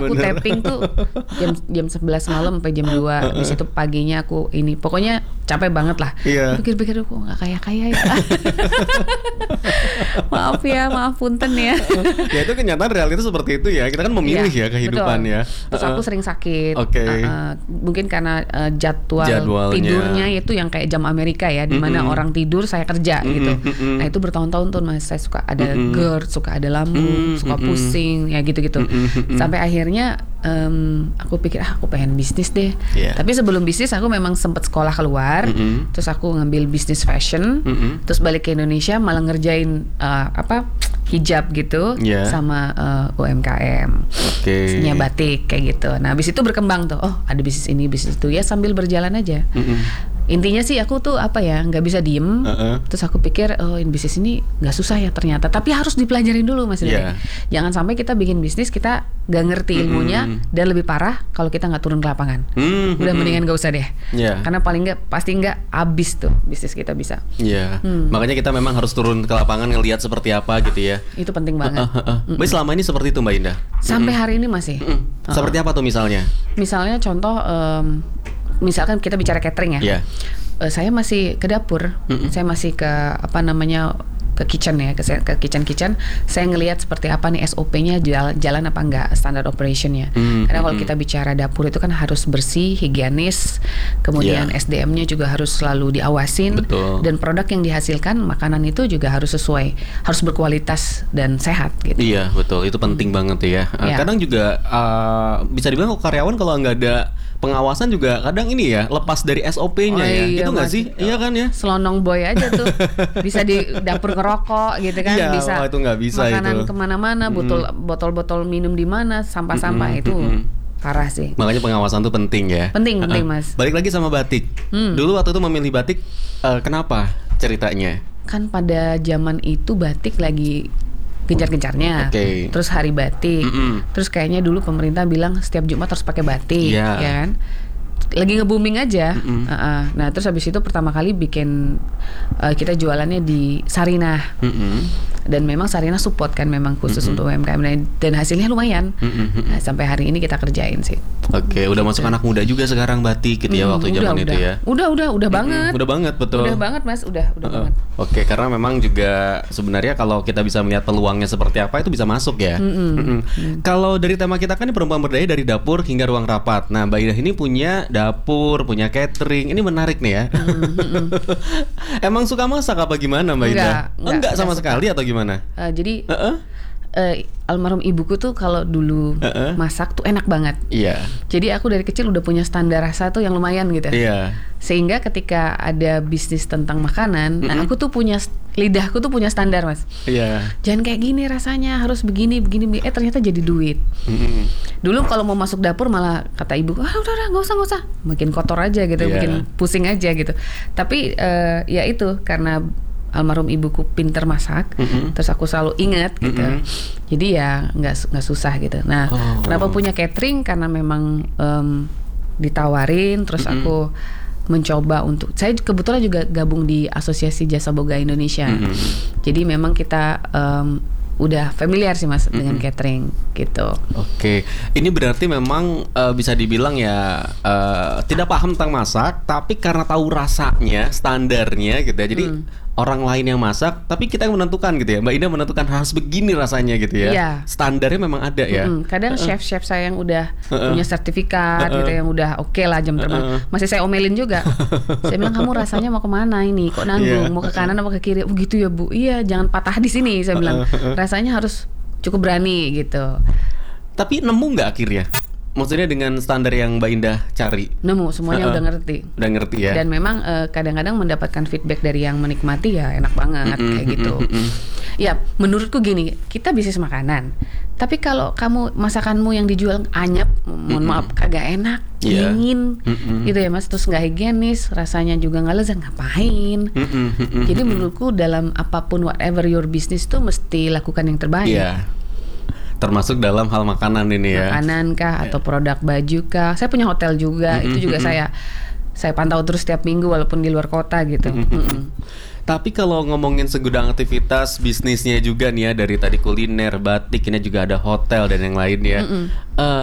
aku bener. tapping tuh jam 11 malam sampai jam 2. Habis itu paginya aku ini. Pokoknya capek banget lah. Iya. Pikir-pikir aku nggak kaya-kaya ya. Maaf punten ya. Ya itu kenyataan realitas seperti itu ya. Kita kan memilih Iya, ya kehidupan betul. ya. Terus aku sering sakit. Oke. Mungkin karena jadwalnya tidurnya itu yang kayak jam Amerika ya, di mana orang tidur saya kerja gitu. Nah itu bertahun-tahun tuh Mas, saya suka ada GERD, suka ada lambung, suka pusing ya gitu-gitu. Sampai akhirnya aku pikir aku pengen bisnis deh. Yeah. Tapi sebelum bisnis aku memang sempat sekolah keluar, terus aku ngambil bisnis fashion, terus balik ke Indonesia malah ngerjain hijab gitu, sama UMKM, punya batik kayak gitu. Nah habis itu berkembang tuh, oh ada bisnis ini bisnis itu ya sambil berjalan aja. Intinya sih aku tuh nggak bisa diem. Terus aku pikir bisnis ini nggak susah ya ternyata, tapi harus dipelajarin dulu Mas. Jangan sampai kita bikin bisnis kita nggak ngerti ilmunya, dan lebih parah kalau kita nggak turun ke lapangan. Udah mendingan nggak usah deh. Karena paling nggak pasti nggak habis tuh bisnis kita bisa. Makanya kita memang harus turun ke lapangan ngelihat seperti apa gitu ya. Itu penting banget. Mbak selama ini seperti itu Mbak Indah? Sampai hari ini masih. Seperti apa tuh misalnya? Misalnya contoh, misalkan kita bicara catering ya. Saya masih ke dapur, saya masih ke ke kitchen ya, ke kitchen. Saya ngelihat seperti apa nih SOP-nya jalan apa enggak, standard operation-nya. Karena kalau kita bicara dapur itu kan harus bersih, higienis, kemudian SDM-nya juga harus selalu diawasin. Betul. Dan produk yang dihasilkan makanan itu juga harus sesuai, harus berkualitas dan sehat gitu. Iya betul, itu penting banget ya. Kadang juga bisa dibilang karyawan kalau nggak ada pengawasan juga kadang ini ya lepas dari SOP-nya itu nggak sih? Iya kan ya? Selonong boy aja tuh bisa di dapur ngerokok gitu kan, bisa itu nggak bisa makanan itu. Kemana-mana, botol-botol minum di mana, sampah-sampah itu parah sih. Makanya pengawasan tuh penting ya. Penting Mas. Balik lagi sama batik. Dulu waktu itu memilih batik, kenapa ceritanya? Kan pada zaman itu batik lagi gencar-gencarnya. Terus hari batik. Terus kayaknya dulu pemerintah bilang setiap Jumat harus pakai batik, ya kan? Lagi nge-booming aja. Nah, terus habis itu pertama kali bikin kita jualannya di Sarinah. Dan memang Sarinah support kan memang khusus untuk UMKM, dan hasilnya lumayan. Nah, sampai hari ini kita kerjain sih. Udah masuk anak muda juga sekarang batik gitu ya waktu zaman itu ya. Udah banget. Udah banget betul. Udah banget Mas, udah banget. Karena memang juga sebenarnya kalau kita bisa melihat peluangnya seperti apa itu bisa masuk ya. Kalau dari tema kita kan ini perempuan berdaya dari dapur hingga ruang rapat. Nah, Mbak Indah ini punya dapur, punya catering. Ini menarik nih ya. Emang suka masak apa gimana Mbak Indah? Enggak sama sekali atau gimana? Jadi almarhum ibuku tuh kalau dulu masak tuh enak banget. Jadi aku dari kecil udah punya standar rasa tuh yang lumayan gitu. Sehingga ketika ada bisnis tentang makanan, nah aku tuh punya lidahku tuh punya standar Mas. Jangan kayak gini rasanya, harus begini. Ternyata jadi duit. Dulu kalau mau masuk dapur malah kata ibu, udah nggak usah, makin kotor aja gitu, makin pusing aja gitu. Tapi ya itu karena almarhum ibuku pinter masak, terus aku selalu ingat gitu. Jadi ya nggak susah gitu. Nah, kenapa punya catering? Karena memang ditawarin, terus aku mencoba untuk, saya kebetulan juga gabung di Asosiasi Jasa Boga Indonesia. Jadi memang kita udah familiar sih Mas dengan catering gitu. Ini berarti memang bisa dibilang ya tidak paham tentang masak, tapi karena tahu rasanya, standarnya gitu ya. Jadi orang lain yang masak, tapi kita yang menentukan gitu ya. Mbak Indah menentukan harus begini rasanya gitu ya. Standarnya memang ada ya. Kadang chef-chef saya yang udah punya sertifikat gitu, yang udah oke lah jam terbang, masih saya omelin juga. Saya bilang, kamu rasanya mau kemana ini? Kok nanggung? Mau ke kanan apa ke kiri? Oh gitu ya Bu. Iya, jangan patah di sini. Saya bilang, rasanya harus cukup berani gitu. Tapi nemu nggak akhirnya? Maksudnya dengan standar yang Mbak Indah cari? Nemu, semuanya udah ngerti. Udah ngerti ya. Dan memang kadang-kadang mendapatkan feedback dari yang menikmati ya enak banget kayak gitu. Ya menurutku gini, kita bisnis makanan, tapi kalau kamu masakanmu yang dijual anyep, mohon maaf kagak enak, dingin, gitu ya Mas, terus nggak higienis, rasanya juga nggak lezat, ngapain? Jadi menurutku dalam apapun whatever your business tuh mesti lakukan yang terbaik. Termasuk dalam hal makanan ini ya. Makanan kah atau produk baju kah? Saya punya hotel juga, itu juga saya pantau terus setiap minggu walaupun di luar kota gitu. Tapi kalau ngomongin segudang aktivitas bisnisnya juga nih ya, dari tadi kuliner, batik, ini juga ada hotel dan yang lain ya.